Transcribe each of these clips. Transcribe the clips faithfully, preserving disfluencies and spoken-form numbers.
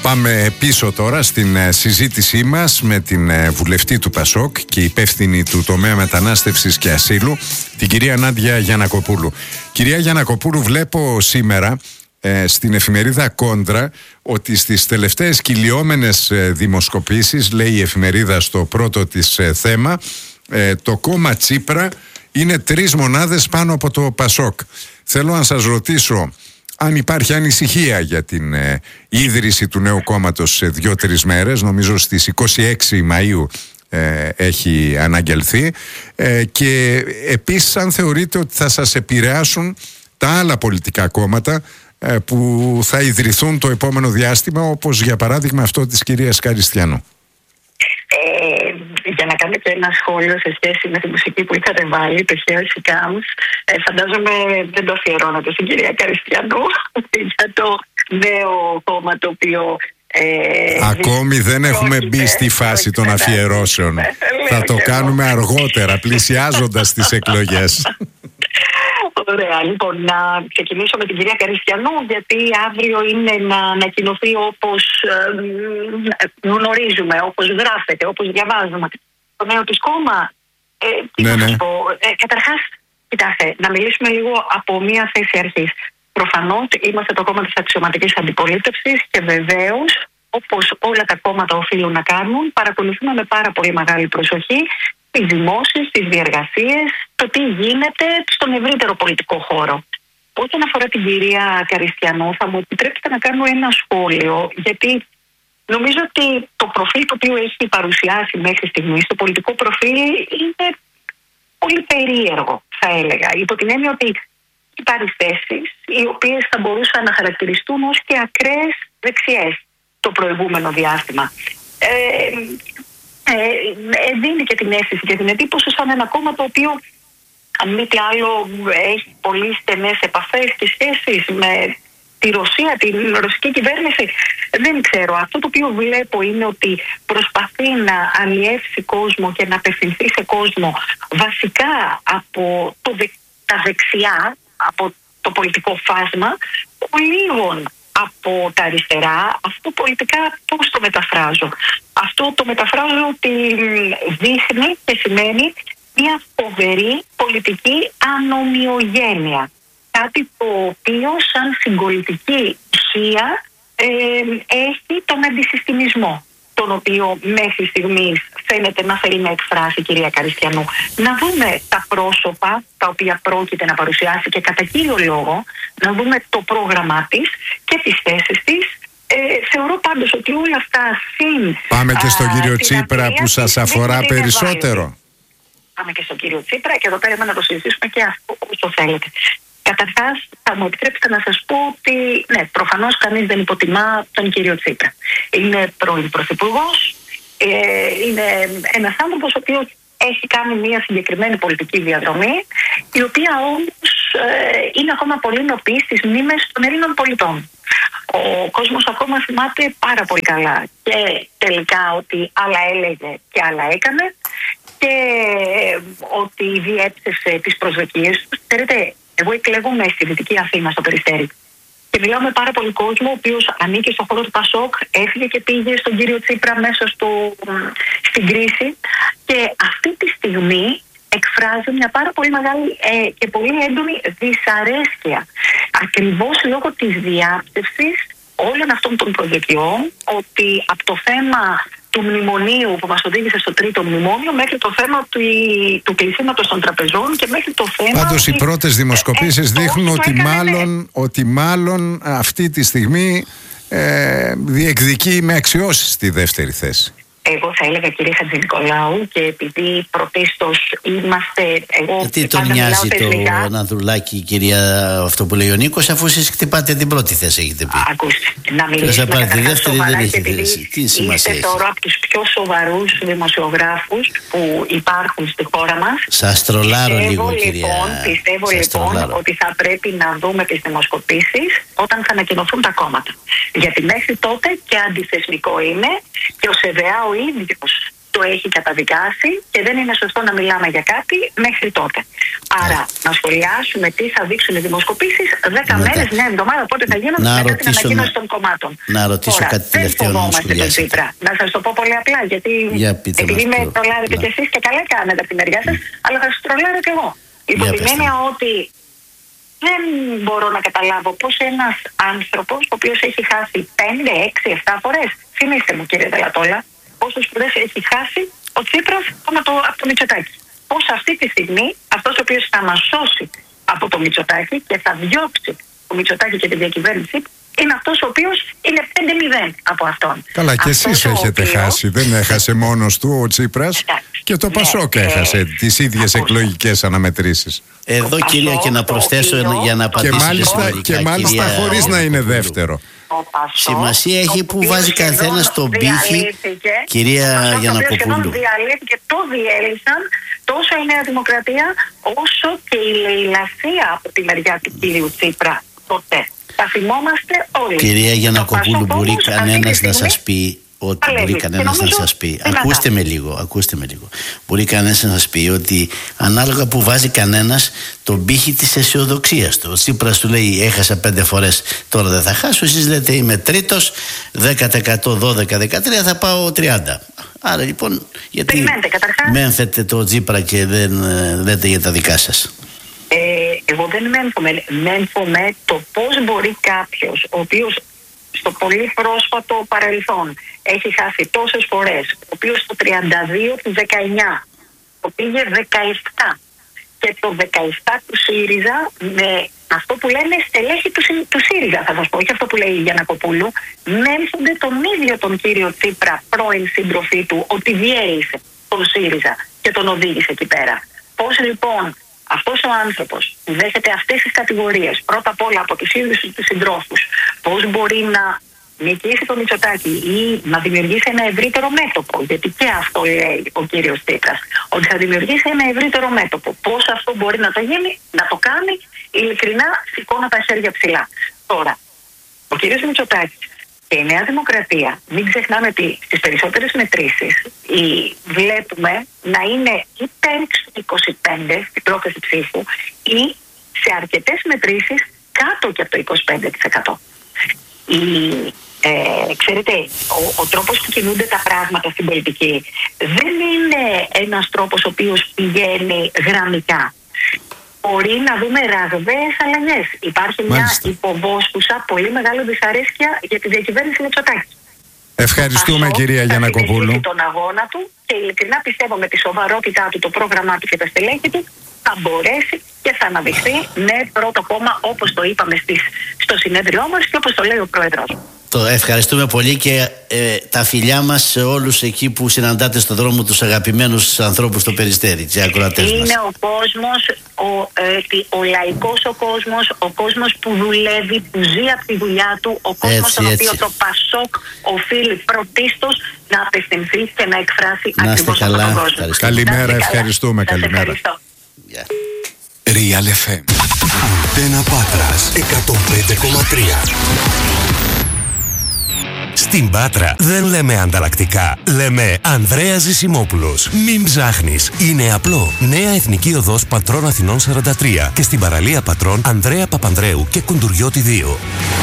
Πάμε πίσω τώρα στην συζήτησή μας με την βουλευτή του Πασόκ και υπεύθυνη του τομέα μετανάστευσης και ασύλου, την κυρία Νάντια Γιαννακοπούλου. Κυρία Γιαννακοπούλου, βλέπω σήμερα ε, στην εφημερίδα Κόντρα ότι στις τελευταίες κυλιόμενες ε, δημοσκοπήσεις, λέει η εφημερίδα στο πρώτο της ε, θέμα, ε, το κόμμα Τσίπρα είναι τρεις μονάδες πάνω από το Πασόκ. Θέλω να σας ρωτήσω αν υπάρχει ανησυχία για την ε, ίδρυση του νέου κόμματος σε δύο-τρεις μέρες, νομίζω στις είκοσι έξι Μαΐου ε, έχει αναγγελθεί, ε, και επίσης αν θεωρείτε ότι θα σας επηρεάσουν τα άλλα πολιτικά κόμματα ε, που θα ιδρυθούν το επόμενο διάστημα, όπως για παράδειγμα αυτό της κυρίας Καριστιανού. Ε, για να κάνω και ένα σχόλιο σε σχέση με τη μουσική που είχατε βάλει, το Here She Comes, ε, φαντάζομαι δεν το αφιερώνατε στην κυρία Καριστιανού για το νέο κόμμα το οποίο ε, ακόμη δεν πρόκειται, έχουμε μπει στη φάση των αφιερώσεων. Θα το κάνουμε αργότερα, πλησιάζοντας τις εκλογές. Ωραία, λοιπόν, να ξεκινήσω με την κυρία Καριστιανού, γιατί αύριο είναι να ανακοινωθεί, όπως ε, γνωρίζουμε, όπως γράφεται, όπως διαβάζουμε, το νέο της κόμμα. Ε, τι ναι, να ναι. σας πω. Ε, καταρχάς, κοιτάξτε, να μιλήσουμε λίγο από μία θέση αρχής. Προφανώς είμαστε το κόμμα της αξιωματικής αντιπολίτευσης και βεβαίως, όπως όλα τα κόμματα οφείλουν να κάνουν, παρακολουθούμε με πάρα πολύ μεγάλη προσοχή τις δημόσιες, τις διεργασίες, το τι γίνεται στον ευρύτερο πολιτικό χώρο. Όσον αφορά την κυρία Καριστιανού, θα μου επιτρέψετε να κάνω ένα σχόλιο, γιατί νομίζω ότι το προφίλ το οποίο έχει παρουσιάσει μέχρι στιγμής, το πολιτικό προφίλ, είναι πολύ περίεργο, θα έλεγα. Υπό την έννοια ότι υπάρχουν θέσεις οι οποίες θα μπορούσαν να χαρακτηριστούν ως και ακραίες δεξιές το προηγούμενο διάστημα. Ε, Ε, δίνει και την αίσθηση και την εντύπωση σαν ένα κόμμα το οποίο, αν μη τι άλλο, έχει πολύ στενές επαφές και σχέσεις με τη Ρωσία, την ρωσική κυβέρνηση. Δεν ξέρω. Αυτό το οποίο βλέπω είναι ότι προσπαθεί να αλλιεύσει κόσμο και να απευθυνθεί σε κόσμο βασικά από το δε, τα δεξιά, από το πολιτικό φάσμα, λίγων από τα αριστερά. Αυτό πολιτικά πώς το μεταφράζω? Αυτό το μεταφράζω ότι δείχνει και σημαίνει μια φοβερή πολιτική ανομοιογένεια. Κάτι το οποίο σαν συγκολητική ισχύα ε, έχει τον αντισυστημισμό, τον οποίο μέχρι στιγμής φαίνεται να θέλει να εκφράσει η κυρία Καριστιανού. Να δούμε τα πρόσωπα τα οποία πρόκειται να παρουσιάσει και κατά κύριο λόγο να δούμε το πρόγραμμά της και τις θέσεις της. Ε, θεωρώ πάντως ότι όλα αυτά συν... Πάμε και στον κύριο Τσίπρα που σας αφορά περισσότερο. Βάλει. Πάμε και στον κύριο Τσίπρα και εδώ πέρα να το συζητήσουμε και αυτό όσο θέλετε. Καταρχάς, θα μου επιτρέψετε να σας πω ότι ναι, προφανώς κανείς δεν υποτιμά τον κύριο Τσίπρα. Είναι πρώην πρωθυπουργός, ε, είναι ένας άνθρωπος ο οποίος έχει κάνει μια συγκεκριμένη πολιτική διαδρομή, η οποία όμως ε, είναι ακόμα πολύ νοπή στις μνήμες των Ελλήνων πολιτών. Ο κόσμος ακόμα θυμάται πάρα πολύ καλά και τελικά ότι άλλα έλεγε και άλλα έκανε και ότι διέψευσε τις προσδοκίες του. Ξέρετε, εγώ εκλέγομαι στη Δυτική Αθήνα, στο Περιστέρι. Και μιλάω με πάρα πολύ κόσμο, ο οποίος ανήκει στον χώρο του Πασόκ, έφυγε και πήγε στον κύριο Τσίπρα μέσα στο, στην κρίση. Και αυτή τη στιγμή εκφράζει μια πάρα πολύ μεγάλη ε, και πολύ έντονη δυσαρέσκεια. Ακριβώς λόγω της διάψευσης όλων αυτών των προσδοκιών, ότι από το θέμα του μνημονίου που μας οδήγησε στο τρίτο μνημόνιο μέχρι το θέμα του, του κλεισίματος των τραπεζών και μέχρι το θέμα... Πάντως οι πρώτες δημοσκοπήσεις ε, δείχνουν ότι μάλλον, ότι μάλλον αυτή τη στιγμή ε, διεκδικεί με αξιώσεις τη δεύτερη θέση. Εγώ θα έλεγα, κύριε Χατζηνικολάου, και επειδή πρωτίστως είμαστε... Εγώ γιατί τον νοιάζει το Αναδρουλάκη, κυρία, αυτό που λέει ο Νίκος, αφού εσείς χτυπάτε την πρώτη θέση, έχετε πει. Ακούστε, να μιλήσουμε καταρχάς σοβαρά, γιατί είστε τώρα από τους πιο σοβαρούς δημοσιογράφους που υπάρχουν στη χώρα μας. Σας τρολάρω λίγο, λοιπόν, κυρία. Πιστεύω σας λοιπόν τρολάρω. Ότι θα πρέπει να δούμε τις δημοσκοπήσεις όταν θα ανακοινωθούν τα κόμματα. Γιατί μέχρι τότε και αντιθεσμικό είναι και ο ΣΕΔΕΑ ο ίδιος το έχει καταδικάσει και δεν είναι σωστό να μιλάμε για κάτι μέχρι τότε. Άρα, να σχολιάσουμε τι θα δείξουν οι δημοσκοπήσεις δέκα μέρες, μια εβδομάδα, πότε θα γίνουν μετά την ανακοίνωση των κομμάτων. Να ρωτήσω Τώρα, κάτι τελευταίο να μου σχολιάσετε. Να σας το πω πολύ απλά, γιατί επειδή με τρολάρετε κι εσείς και καλά κάνετε από τη μεριά σας, αλλά θα σας τρολάρω κι εγώ. Υπό την έννοια ότι δεν μπορώ να καταλάβω πώς ένας άνθρωπος, ο οποίος έχει χάσει πέντε, έξι, επτά φορές, θυμίστε μου κύριε Δελατόλα, πόσες φορές έχει χάσει ο Τσίπρας από το, από το Μητσοτάκη. Πώς αυτή τη στιγμή αυτός ο οποίος θα μας σώσει από το Μητσοτάκη και θα διώξει το Μητσοτάκη και τη διακυβέρνησή του, είναι αυτός ο οποίος είναι πέντε μηδέν από αυτόν. Καλά, και αυτός εσείς έχετε οποίος... χάσει. Δεν έχασε μόνος του ο Τσίπρας. Και το Πασόκ ναι, έχασε ε, τις ίδιες εκλογικές αναμετρήσεις. Εδώ Πασόκ, κυρία, και να προσθέσω οποίο, για να απαντήσω. Και μάλιστα, και μάλιστα κυρία, χωρίς να είναι δεύτερο. Πασόκ, σημασία έχει που βάζει καθένα στον πύχη, κυρία Γιαννακοπούλου. Διαλύθηκε, το διέλυσαν τόσο η Νέα Δημοκρατία όσο και η λαιλασία από τη μεριά του κύριου Τσίπρα τότε. Θα θυμόμαστε όλοι. Κυρία Γιαννακοπούλου, μπορεί κανένας να σας πει ότι μπορεί κανένας να σας πει, ακούστε με λίγο, ακούστε με λίγο. Μπορεί κανένας να σας πει ότι ανάλογα που βάζει κανένας τον πύχη της αισιοδοξίας του. Ο Τσίπρας του λέει έχασα πέντε φορές, τώρα δεν θα χάσω. Εσείς λέτε είμαι τρίτος, δέκα τοις εκατό, δώδεκα, δεκατρία, θα πάω τριάντα. Άρα λοιπόν, γιατί μένθετε το Τσίπρα και δεν λέτε για τα δικά σας? Ε, εγώ δεν μένθομαι, μένθομαι το πώς μπορεί κάποιος ο οποίος στο πολύ πρόσφατο παρελθόν έχει χάσει τόσες φορές, ο οποίος το τριάντα δύο του δεκαεννιά το πήγε δεκαεπτά και το δεκαεπτά του ΣΥΡΙΖΑ με αυτό που λένε στελέχη του, του ΣΥΡΙΖΑ, θα σας πω, όχι αυτό που λέει η Γιαννακοπούλου, μένθονται τον ίδιο τον κύριο Τσίπρα, πρώην σύντροφή του, ότι διέλυσε τον ΣΥΡΙΖΑ και τον οδήγησε εκεί πέρα. Πώς λοιπόν αυτός ο άνθρωπος που δέχεται αυτές τις κατηγορίες, πρώτα απ' όλα από τους ίδιους τους συντρόφους, πώς μπορεί να νικήσει το Μητσοτάκη ή να δημιουργήσει ένα ευρύτερο μέτωπο, γιατί και αυτό λέει ο κύριος Τσίπρας, ότι θα δημιουργήσει ένα ευρύτερο μέτωπο. Πώς αυτό μπορεί να το γίνει, να το κάνει, ειλικρινά σηκώνω τα χέρια ψηλά. Τώρα, ο κύριος Μητσοτάκης και η Νέα Δημοκρατία, μην ξεχνάμε ότι στις περισσότερες μετρήσεις η, βλέπουμε να είναι ή πέντε είκοσι πέντε στην πρόθεση ψήφου ή σε αρκετές μετρήσεις κάτω και από το είκοσι πέντε τοις εκατό. Η, ε, ξέρετε, ο, ο τρόπος που κινούνται τα πράγματα στην πολιτική δεν είναι ένας τρόπος ο οποίος πηγαίνει γραμμικά. Μπορεί να δούμε ραγδαίες αλλαγές. Υπάρχει Μάλιστα. μια υποβόσκουσα πολύ μεγάλη δυσαρέσκεια για τη διακυβέρνηση Μητσοτάκη. Ευχαριστούμε Πασό, κυρία Γιαννακοπούλου. Θα τον αγώνα του και ειλικρινά πιστεύω με τη σοβαρότητά του, το πρόγραμμά του και τα στελέχη του θα μπορέσει και θα αναδειχθεί ναι πρώτο κόμμα, όπως το είπαμε στις, στο συνέδριό μας και όπως το λέει ο Πρόεδρος. Το ευχαριστούμε πολύ και ε, τα φιλιά μας σε όλους εκεί που συναντάτε στον δρόμο τους αγαπημένους ανθρώπους στο Περιστέρι, τις ακροατές μας. Είναι ο κόσμος, ο, ε, ο λαϊκός ο κόσμος, ο κόσμος που δουλεύει, που ζει από τη δουλειά του, ο κόσμος έτσι, στον οποίο το Πασόκ οφείλει πρωτίστως να απευθυνθεί και να εκφράσει να ακριβώς αυτόν τον κόσμο. Καλημέρα, ευχαριστούμε. Καλημέρα. Yeah. Real εφ εμ Αντένα Πάτρας εκατόν πέντε κόμμα τρία. Στην Πάτρα δεν λέμε ανταλλακτικά, λέμε Ανδρέας Ζησιμόπουλος. Μην ψάχνεις, είναι απλό. Νέα Εθνική Οδός Πατρών Αθηνών σαράντα τρία και στην παραλία Πατρών Ανδρέα Παπανδρέου και Κουντουριώτη δύο.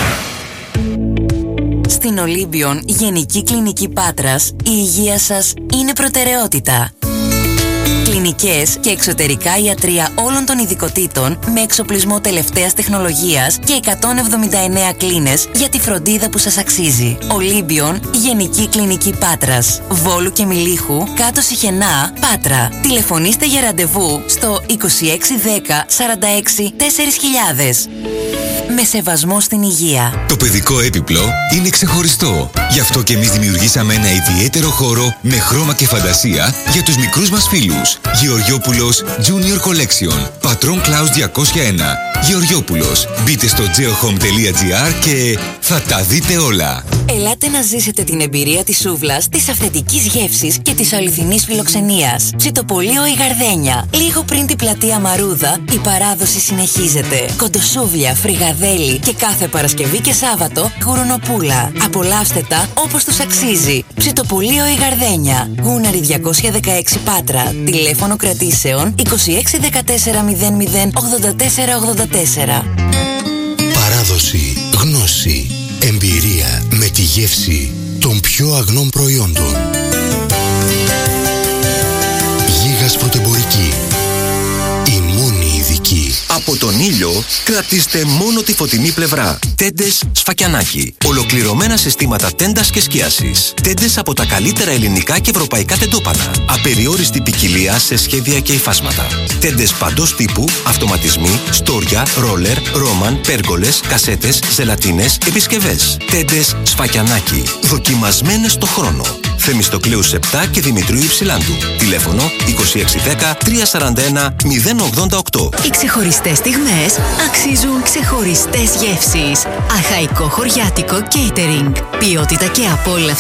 Στην Ολύμπιον Γενική Κλινική Πάτρας η υγεία σας είναι προτεραιότητα. Κλινικές και εξωτερικά ιατρεία όλων των ειδικοτήτων με εξοπλισμό τελευταίας τεχνολογίας και εκατόν εβδομήντα εννέα κλίνες για τη φροντίδα που σας αξίζει. Ολύμπιον Γενική Κλινική Πάτρας, Βόλου και Μιλίχου, κάτω Σιχενά, Πάτρα. Τηλεφωνήστε για ραντεβού στο είκοσι έξι δέκα σαράντα έξι τέσσερις χιλιάδες. Με σεβασμό στην υγεία. Το παιδικό έπιπλο είναι ξεχωριστό. Γι' αυτό και εμείς δημιουργήσαμε ένα ιδιαίτερο χώρο με χρώμα και φαντασία για τους μικρούς μας φίλους. Γεωργιόπουλος Junior Collection, Πατρών Κλάους διακόσια ένα. Γεωργιόπουλος. Μπείτε στο geohome τελεία gr και θα τα δείτε όλα. Ελάτε να ζήσετε την εμπειρία της σούβλας, της αυθεντικής γεύσης και της αληθινής φιλοξενίας. Ψητοπολείο η Γαρδένια. Λίγο πριν την πλατεία Μαρούδα, η παράδοση συνεχίζεται. Κοντοσούβλια, φρυγαδέλη και κάθε Παρασκευή και Σάββατο γουρουνοπούλα. Απολαύστε τα γεύσικα όπως τους αξίζει. Ψητοπουλείο η Γαρδένια, Γούναρη διακόσια δεκαέξι Πάτρα. Τηλέφωνο κρατήσεων είκοσι έξι δεκατέσσερα μηδέν μηδέν ογδόντα τέσσερα ογδόντα τέσσερα. Παράδοση, γνώση, εμπειρία με τη γεύση των πιο αγνών προϊόντων. Γίγας Πρωτεμπορική. Η μόνη ειδική. Από τον ήλιο κρατήστε μόνο τη φωτεινή πλευρά. Τέντες Σφακιανάκι. Ολοκληρωμένα συστήματα τέντας και σκίασης. Τέντες από τα καλύτερα ελληνικά και ευρωπαϊκά τεντόπανα. Απεριόριστη ποικιλία σε σχέδια και υφάσματα. Τέντες παντός τύπου, αυτοματισμοί, στόρια, ρόλερ, ρόμαν, πέργολες, κασέτες, ζελατίνες, επισκευές. Τέντες Σφακιανάκι. Δοκιμασμένες στο χρόνο. Θεμιστοκλέους επτά και Δημητρίου Υψηλάντου. Τηλέφωνο είκοσι έξι δέκα τριακόσια σαράντα ένα μηδέν ογδόντα οκτώ. Οι ξεχωριστές στιγμές αξίζουν ξεχωριστές γεύσεις. Αχαϊκό χωριάτικο catering. Ποιότητα και απόλαυση